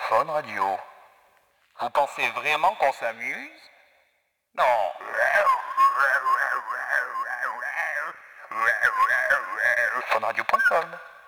Fun Radio. Vous pensez vraiment qu'on s'amuse? Non. Funradio.com